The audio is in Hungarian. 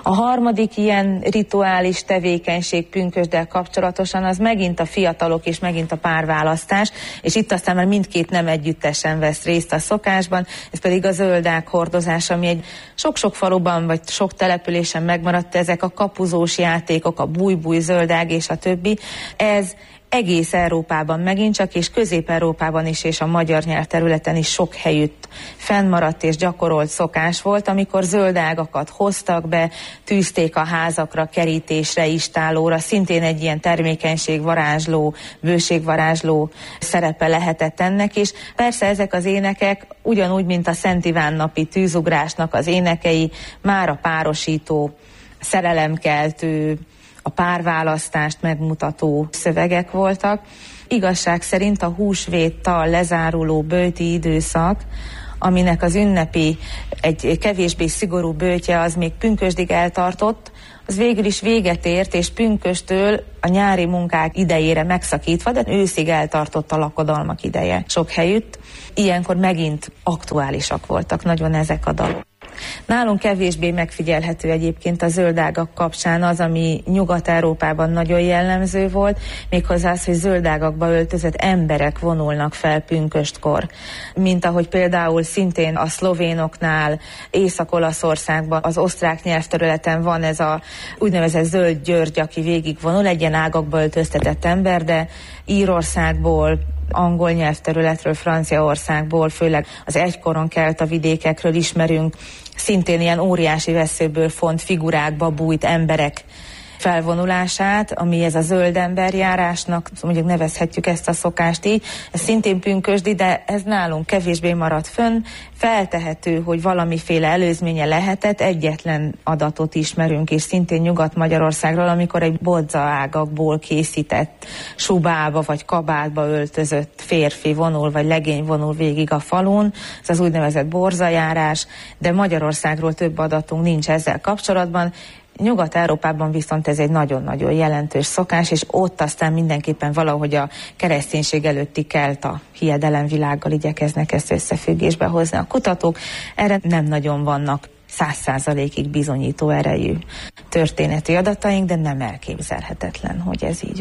A harmadik ilyen rituális tevékenység pünkösddel kapcsolatosan az megint a fiatalok és megint a párválasztás, és itt aztán már mindkét nem együttesen vesz részt a szokásban, ez pedig a zöldág hordozása, ami egy sok-sok faluban vagy sok településen megmaradt, ezek a kapuzós játékok, a búj-búj, zöldág és a többi. Ez egész Európában megint csak, és Közép-Európában is, és a magyar nyelvterületen is sok helyütt fennmaradt és gyakorolt szokás volt, amikor zöldágakat hoztak be, tűzték a házakra, kerítésre, istállóra, szintén egy ilyen termékenységvarázsló, bőségvarázsló szerepe lehetett ennek, és persze ezek az énekek ugyanúgy, mint a Szent Iván napi tűzugrásnak az énekei, már a párosító, szerelemkeltő, a párválasztást megmutató szövegek voltak. Igazság szerint a húsvéttal lezáruló böjti időszak, aminek az ünnepi, egy kevésbé szigorú böjtje az még pünkösdig eltartott, az végül is véget ért, és pünkösttől a nyári munkák idejére megszakítva, de őszig eltartott a lakodalmak ideje sok helyütt. Ilyenkor megint aktuálisak voltak nagyon ezek a dalok. Nálunk kevésbé megfigyelhető egyébként a zöldágak kapcsán az, ami Nyugat-Európában nagyon jellemző volt, méghozzá az, hogy zöldágakba öltözött emberek vonulnak fel pünköstkor. Mint ahogy például szintén a szlovénoknál, Észak-Olaszországban, az osztrák nyelvterületen van ez a úgynevezett zöld György, aki végigvonul, egy ilyen ágakba öltöztetett ember, de Írországból, angol nyelvterületről, Franciaországból, főleg az egykoron kelta vidékekről ismerünk szintén ilyen óriási vesszőből font figurákba bújt emberek felvonulását, ami ez a zöld emberjárásnak, mondjuk nevezhetjük ezt a szokást így, ez szintén pünkösdi, de ez nálunk kevésbé maradt fönn, feltehető, hogy valamiféle előzménye lehetett, egyetlen adatot ismerünk, és szintén Nyugat-Magyarországról, amikor egy bodzaágakból készített subába vagy kabátba öltözött férfi vonul, vagy legény vonul végig a falun, ez az úgynevezett borzajárás, de Magyarországról több adatunk nincs ezzel kapcsolatban. Nyugat-Európában viszont ez egy nagyon-nagyon jelentős szokás, és ott aztán mindenképpen valahogy a kereszténység előtti kelta hiedelemvilággal igyekeznek ezt összefüggésbe hozni a kutatók. Erre nem nagyon vannak 100%-ig bizonyító erejű történeti adataink, de nem elképzelhetetlen, hogy ez így